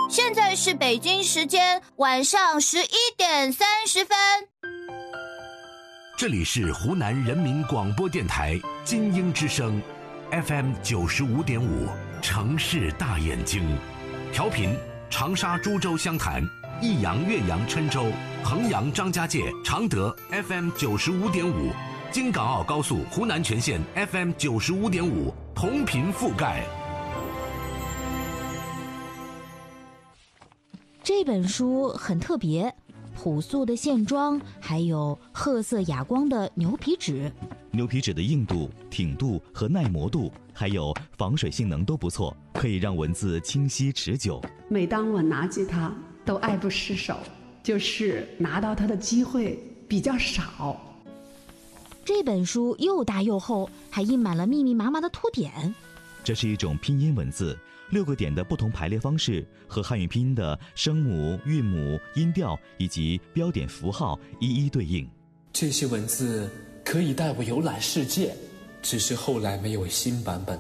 现在是北京时间晚上11:30。 这里是湖南人民广播电台金鹰之声 FM 95.5，城市大眼睛，调频长沙、株洲、湘潭、益阳、岳阳、郴州、衡阳、张家界、常德 FM 95.5，京港澳高速湖南全线 FM 95.5，同频覆盖。 这本书很特别，朴素的线装，还有褐色哑光的牛皮纸。 牛皮纸的硬度、挺度和耐磨度，还有防水性能都不错，可以让文字清晰持久。 每当我拿起它，都爱不释手，就是拿到它的机会比较少。 这本书又大又厚，还印满了密密麻麻的图点。 这是一种拼音文字，6个点的不同排列方式和汉语拼音的声母、韵母、音调以及标点符号一一对应。 这些文字可以带我游览世界，只是后来没有新版本。